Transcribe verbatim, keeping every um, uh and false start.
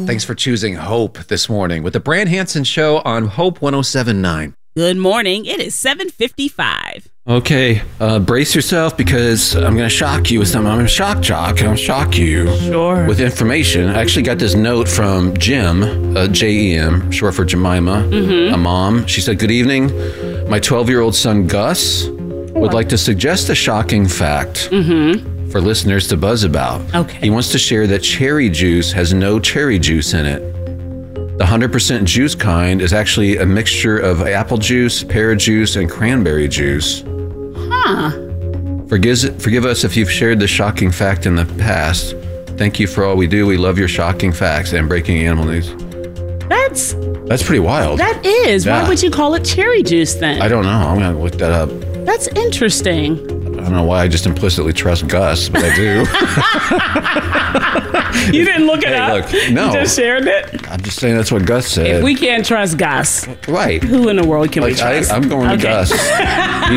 Thanks for choosing Hope this morning with the Brand Hansen Show on Hope one oh seven point nine. Good morning. It is seven fifty-five. Okay, uh, brace yourself because I'm going to shock you with something. I'm going to shock jock. I'm going to shock you Sure. with information. I actually got this note from Jim, uh, J E M, short for Jemima, Mm-hmm. a mom. She said, "Good evening. My twelve-year-old son Gus would like to suggest a shocking fact Mm-hmm. for listeners to buzz about. Okay. He wants to share that cherry juice has no cherry juice in it. The one hundred percent juice kind is actually a mixture of apple juice, pear juice, and cranberry juice. Huh. Forgive, forgive us if you've shared this shocking fact in the past. Thank you for all we do. We love your shocking facts and breaking animal news." That's, That's pretty wild. that is. Yeah. Why would you call it cherry juice then? I don't know. I'm going to look that up. That's interesting. I don't know why I just implicitly trust Gus, but I do. You didn't look it Hey, up? look, no. You just shared it? I'm just saying that's what Gus said. If we can't trust Gus, right. who in the world can we Like, I, trust? I'm going to Okay. Gus.